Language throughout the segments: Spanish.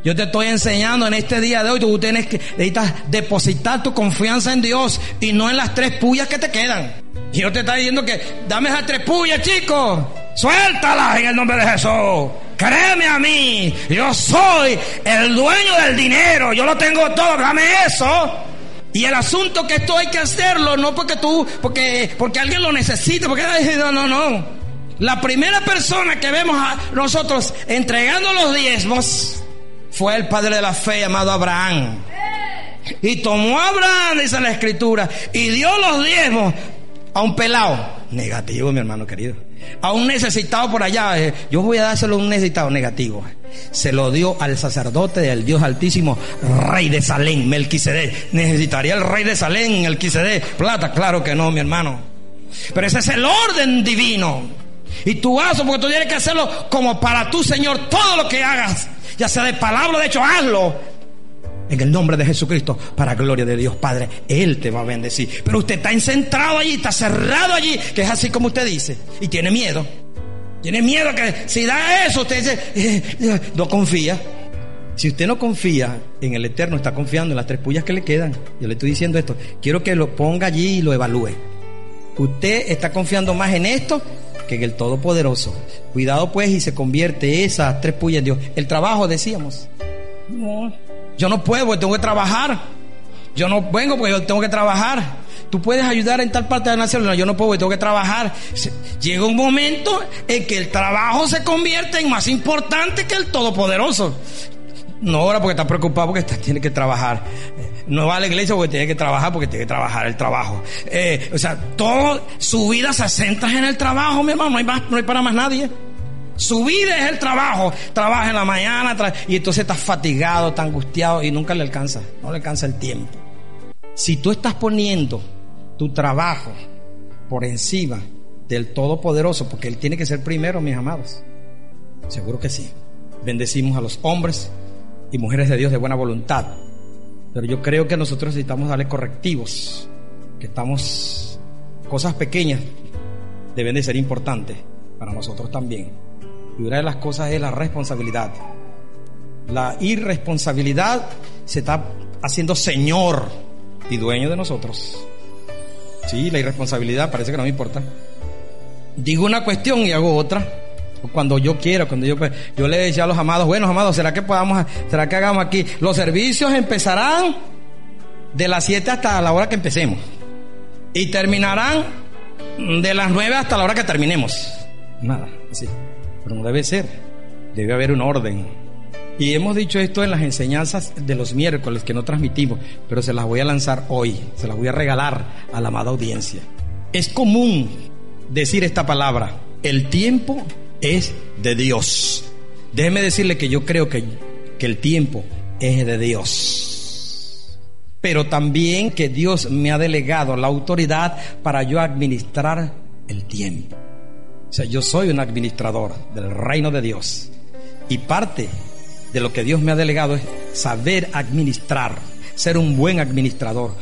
Yo te estoy enseñando en este día de hoy, tú necesitas depositar tu confianza en Dios y no en las 3 puyas que te quedan. Y Dios te está diciendo que dame esas 3 puyas, chicos. Suéltalas en el nombre de Jesús. Créeme a mí, yo soy el dueño del dinero, yo lo tengo todo, dame eso. Y el asunto que esto hay que hacerlo no porque alguien lo necesite, porque no. La primera persona que vemos a nosotros entregando los diezmos fue el padre de la fe llamado Abraham. Y tomó a Abraham, dice la escritura, y dio los diezmos a un pelado. Negativo, mi hermano querido. A un necesitado por allá. Yo voy a dárselo a un necesitado. Negativo. Se lo dio al sacerdote del Dios Altísimo, rey de Salem, Melquisedec. ¿Necesitaría el rey de Salem, Melquisedec, plata? Claro que no, mi hermano. Pero ese es el orden divino. Y tú hazlo porque tú tienes que hacerlo como para tu Señor. Todo lo que hagas, ya sea de palabra o de hecho, hazlo en el nombre de Jesucristo, para gloria de Dios Padre. Él te va a bendecir. Pero usted está encentrado allí, está cerrado allí, que es así como usted dice, y tiene miedo. Tiene miedo que si da eso, usted dice, no confía. Si usted no confía en el Eterno, está confiando en las 3 puyas que le quedan. Yo le estoy diciendo esto, quiero que lo ponga allí y lo evalúe. Usted está confiando más en esto que en el Todopoderoso. Cuidado pues, y se convierte esas 3 puyas en Dios. El trabajo, decíamos. No, yo no puedo porque tengo que trabajar. Yo no vengo porque yo tengo que trabajar. Tú puedes ayudar en tal parte de la nación. No, yo no puedo porque tengo que trabajar. Llega un momento en que el trabajo se convierte en más importante que el Todopoderoso. No ahora porque está preocupado porque tiene que trabajar. No va a la iglesia porque tiene que trabajar, porque tiene que trabajar el trabajo. O sea, toda su vida se centra en el trabajo, mi hermano. No hay para más nadie. Su vida es el trabajo. Trabaja en la mañana y entonces está fatigado, está angustiado y nunca le alcanza. No le alcanza el tiempo. Si tú estás poniendo tu trabajo por encima del Todopoderoso, porque Él tiene que ser primero, mis amados, seguro que sí. Bendecimos a los hombres y mujeres de Dios de buena voluntad, pero yo creo que nosotros necesitamos darle correctivos, que cosas pequeñas deben de ser importantes para nosotros también. Y una de las cosas es la responsabilidad. La irresponsabilidad se está haciendo señor y dueño de nosotros. Sí, la irresponsabilidad parece que no me importa. Digo una cuestión y hago otra. Cuando yo quiero, yo le decía a los amados, bueno, amados, ¿será que hagamos aquí? Los servicios empezarán de las 7 hasta la hora que empecemos. Y terminarán de las 9 hasta la hora que terminemos. Nada, así. Pero no debe ser. Debe haber un orden. Y hemos dicho esto en las enseñanzas de los miércoles que no transmitimos, pero se las voy a lanzar hoy. Se las voy a regalar a la amada audiencia. Es común decir esta palabra: el tiempo es de Dios. Déjeme decirle que yo creo que el tiempo es de Dios, pero también que Dios me ha delegado la autoridad para yo administrar el tiempo. O sea, yo soy un administrador del reino de Dios, y parte de lo que Dios me ha delegado es saber administrar, ser un buen administrador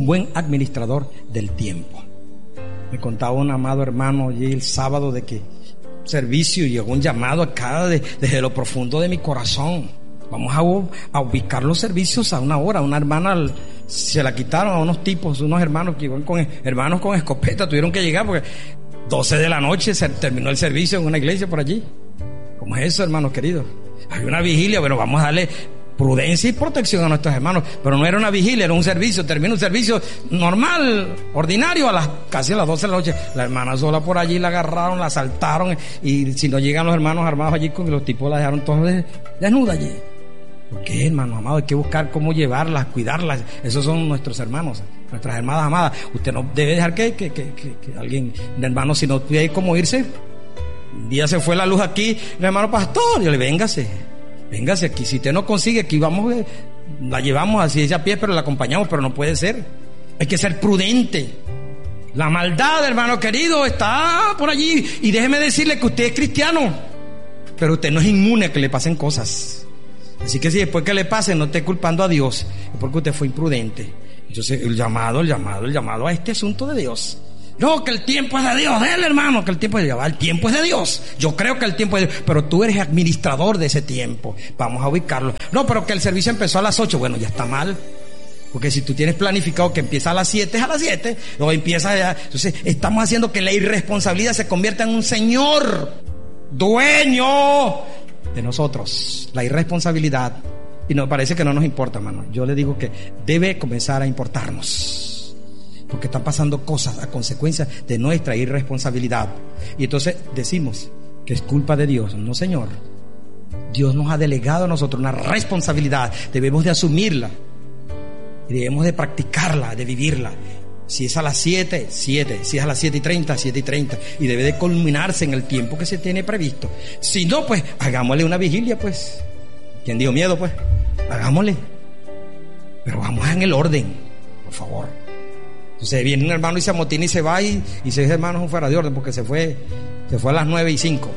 del tiempo. Me contaba un amado hermano allí el sábado de que servicio llegó un llamado acá desde lo profundo de mi corazón. Vamos a ubicar los servicios a una hora. Una hermana se la quitaron a unos tipos, unos hermanos que iban con escopeta, tuvieron que llegar porque 12 de la noche se terminó el servicio en una iglesia por allí. ¿Cómo es eso, hermanos queridos? Hay una vigilia, bueno, vamos a darle prudencia y protección a nuestros hermanos, pero no era una vigilia, era un servicio. Termina un servicio normal, ordinario, casi a las 12 de la noche. La hermana sola por allí la agarraron, la asaltaron, y si no llegan los hermanos armados allí, los tipos la dejaron todos desnuda allí. ¿Por qué, hermanos amados? Hay que buscar cómo llevarlas, cuidarlas. Esos son nuestros hermanos, nuestras hermanas amadas. Usted no debe dejar que alguien, un hermano, si no puede cómo irse. Un día se fue la luz aquí, el hermano pastor, yo le véngase aquí, si usted no consigue, aquí vamos, la llevamos así a pie, pero la acompañamos, pero no puede ser. Hay que ser prudente. La maldad, hermano querido, está por allí, y déjeme decirle que usted es cristiano, pero usted no es inmune a que le pasen cosas. Así que si después que le pase no esté culpando a Dios, es porque usted fue imprudente. Entonces el llamado a este asunto de Dios, No, que el tiempo es de Dios. Dele, hermano, que el tiempo es de Dios. El tiempo es de Dios. Yo creo que el tiempo es de Dios, pero tú eres administrador de ese tiempo. Vamos a ubicarlo. No, pero que el servicio empezó a las 8. Bueno, ya está mal. Porque si tú tienes planificado que empieza a las 7, es a las 7. O empieza ya. Entonces, estamos haciendo que la irresponsabilidad se convierta en un señor dueño de nosotros. La irresponsabilidad. Y nos parece que no nos importa, hermano. Yo le digo que debe comenzar a importarnos, porque están pasando cosas a consecuencia de nuestra irresponsabilidad. Y entonces decimos que es culpa de Dios. No, señor. Dios nos ha delegado a nosotros una responsabilidad. Debemos de asumirla. Y debemos de practicarla, de vivirla. Si es a las 7, 7. Si es a las 7:30, 7:30. Y debe de culminarse en el tiempo que se tiene previsto. Si no, pues hagámosle una vigilia, pues. ¿Quién dio miedo, pues? Hagámosle. Pero vamos en el orden, por favor. Entonces viene un hermano y se amotina y se va, y 6 hermanos son fuera de orden porque se fue a las 9:05.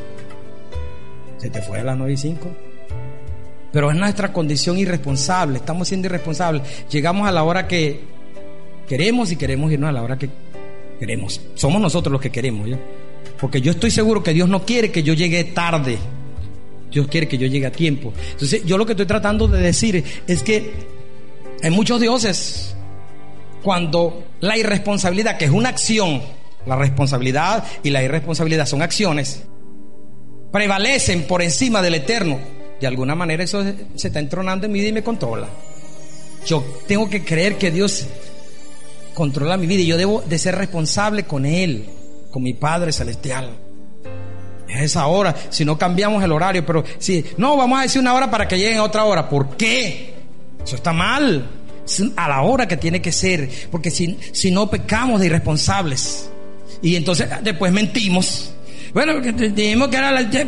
Se te fue a las 9:05. Pero es nuestra condición irresponsable. Estamos siendo irresponsables. Llegamos a la hora que queremos y queremos irnos a la hora que queremos. Somos nosotros los que queremos, ¿ya? Porque yo estoy seguro que Dios no quiere que yo llegue tarde. Dios quiere que yo llegue a tiempo. Entonces yo lo que estoy tratando de decir es que hay muchos dioses cuando la irresponsabilidad, que es una acción, la responsabilidad y la irresponsabilidad son acciones, prevalecen por encima del eterno. De alguna manera eso se está entronando en mi vida y me controla. Yo tengo que creer que Dios controla mi vida y yo debo de ser responsable con Él, con mi Padre Celestial. Es esa hora, si no cambiamos el horario, pero si no, vamos a decir una hora para que lleguen a otra hora. ¿Por qué? Eso está mal. Es a la hora que tiene que ser, porque si no pecamos de irresponsables y entonces después mentimos. Bueno, porque dijimos que era la... ¿Qué?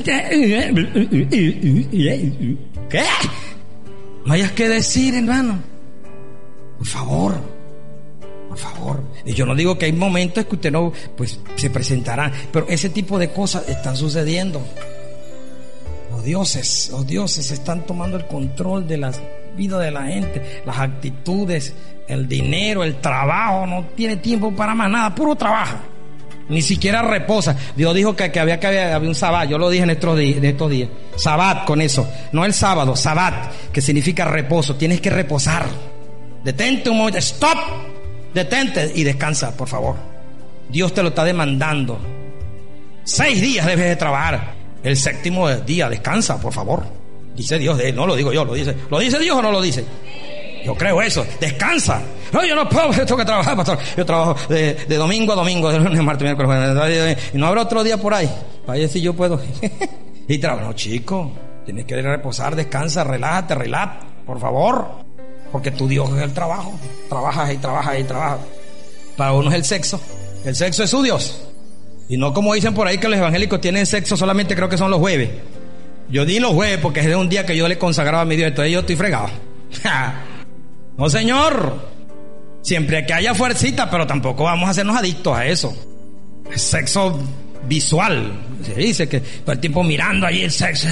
No hayas que decir, hermano. Por favor. Y yo no digo que hay momentos que usted no, pues se presentarán, pero ese tipo de cosas están sucediendo. Los dioses están tomando el control de la vida de la gente, las actitudes, el dinero, el trabajo. No tiene tiempo para más nada, puro trabajo. Ni siquiera reposa. Dios dijo que había un sabbat. Yo lo dije en estos días. Sabbat, con eso. No el sábado, sabbat, que significa reposo. Tienes que reposar. Detente un momento. Stop. Detente y descansa, por favor. Dios te lo está demandando. 6 días debes de trabajar. El 7º día descansa, por favor. Dice Dios, no lo digo yo, lo dice Dios o no lo dice. Yo creo eso. Descansa. No, yo no puedo, tengo que trabajar, pastor. Yo trabajo de domingo a domingo, de lunes, martes, miércoles, jueves. Y no habrá otro día por ahí. Para decir yo puedo. Y trabajo. No, chico. Tienes que reposar, descansa, relájate, por favor. Porque tu Dios es el trabajo. Trabajas y trabajas y trabajas. Para uno es el sexo. El sexo es su Dios. Y no como dicen por ahí que los evangélicos tienen sexo solamente, creo que son los jueves. Yo di los jueves porque es de un día que yo le consagraba a mi Dios. Entonces yo estoy fregado. No, señor. Siempre que haya fuercita, pero tampoco vamos a hacernos adictos a eso. Es sexo visual. Se dice que todo el tiempo mirando ahí el sexo.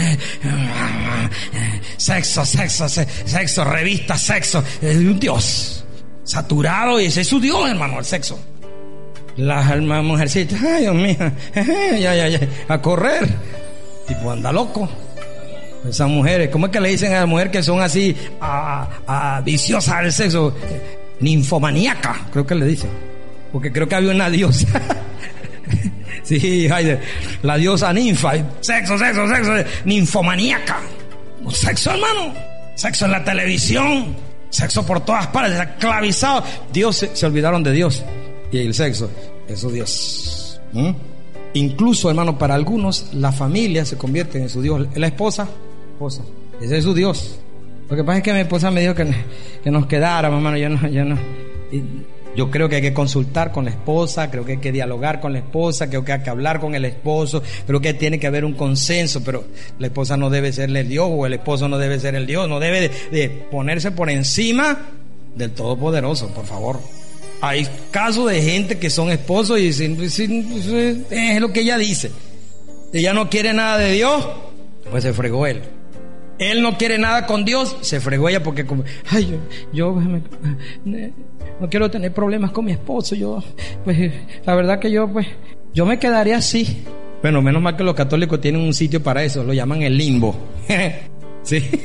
Sexo, revista, sexo. Es un Dios saturado y ese es su Dios, hermano, el sexo. Las mujercitas, ay, Dios mío, ya, a correr. Tipo, anda loco. Esas mujeres, ¿cómo es que le dicen a las mujeres que son así viciosas del sexo? Ninfomaníaca, creo que le dicen. Porque creo que había una diosa. Sí, la diosa ninfa. Sexo, ninfomaníaca. Sexo, hermano. Sexo en la televisión. Sexo por todas partes, esclavizado. Dios, se olvidaron de Dios. Y el sexo, eso es Dios. Incluso, hermano, para algunos la familia se convierte en su Dios. La esposa, ese es su Dios. Lo que pasa es que mi esposa me dijo que nos quedáramos, hermano. Yo no. Yo creo que hay que consultar con la esposa, creo que hay que dialogar con la esposa, creo que hay que hablar con el esposo, creo que tiene que haber un consenso, pero la esposa no debe serle el Dios, o el esposo no debe ser el Dios, no debe de ponerse por encima del Todopoderoso, por favor. Hay casos de gente que son esposos y dicen, es lo que ella dice. Ella no quiere nada de Dios, pues se fregó él. Él no quiere nada con Dios, se fregó ella porque como, ay, yo no quiero tener problemas con mi esposo, pues la verdad que yo me quedaría así. Bueno, menos mal que los católicos tienen un sitio para eso, lo llaman el limbo. ¿Sí?